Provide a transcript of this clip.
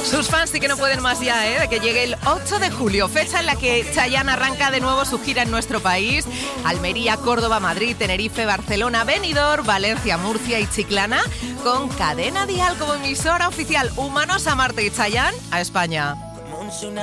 Sus fans sí que no pueden más ya, de que llegue el 8 de julio, fecha en la que Chayanne arranca de nuevo su gira en nuestro país. Almería, Córdoba, Madrid, Tenerife, Barcelona, Benidorm, Valencia, Murcia y Chiclana, con Cadena Dial como emisora oficial. Humanos a Marte y Chayanne a España.